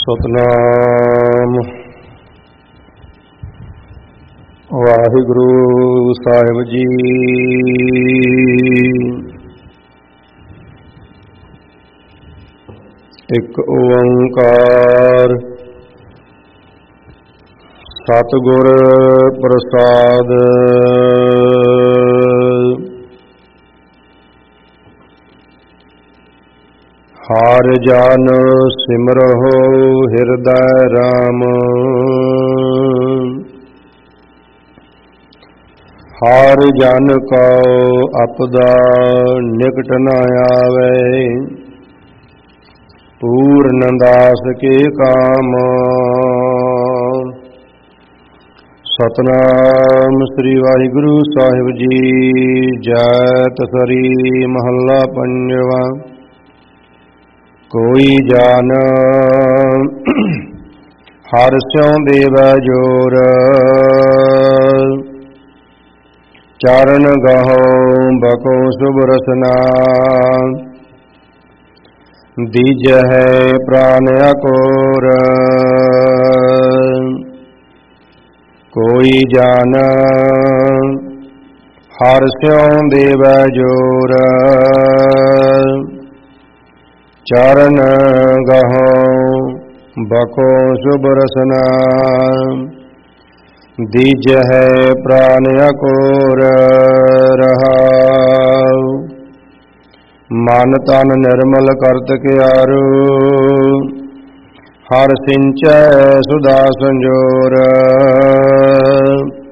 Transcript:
ਸਤਨਾਮ ਵਾਹਿਗੁਰੂ ਸਾਹਿਬ ਜੀ। ਇੱਕ ਓੰਕਾਰ ਸਤਿਗੁਰ ਪ੍ਰਸਾਦ। ਹਰਿ ਜਨ ਸਿਮਰਹੁ ਹਿਰਦੈ ਰਾਮ, ਹਰਿ ਜਨ ਕਉ ਆਪਦਾ ਨਿਕਟ ਨ ਆਵੈ, ਪੂਰਨ ਦਾਸ ਕੇ ਕਾਮ। ਸਤਨਾਮ ਸ੍ਰੀ ਵਾਹਿਗੁਰੂ ਸਾਹਿਬ ਜੀ। ਜੈਤ ਸਰੀ ਮਹੱਲਾ ਪੰਜਵਾ। ਕੋਈ ਜਾਨ ਹਰਿ ਸਿਉ ਦੇਵੈ ਜੋਰ, ਚਰਨ ਗਹੋ ਬਕੋ ਸੁਭ ਰਸਨਾ। ਦੀਜਹਿ ਪ੍ਰਾਨ ਅਕੋਰ, ਕੋਈ ਜਾਨ ਹਰਿ ਸਿਉ ਦੇਵੈ ਜੋਰ, ਚਰਨ ਗਹੋ ਬਕੋ ਸੁਭ ਰਸਨਾ। ਦੀਜਹਿ ਪ੍ਰਾਨ ਅਕੋਰ ਰਹਾਉ, ਮਨ ਤਨ ਨਿਰਮਲ ਕਰਤ ਕਿਆਰੂ। ਹਰਿ ਸਿੰਚੈ ਸੁਧਾ ਸੰਜੋਰ,